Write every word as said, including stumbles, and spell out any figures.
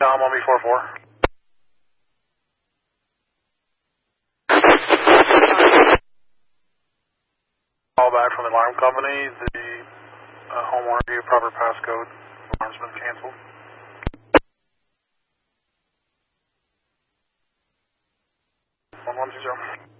I'm on B four four. Call back from the alarm company. The uh, homeowner gave proper passcode. Alarm's been canceled. one one two zero.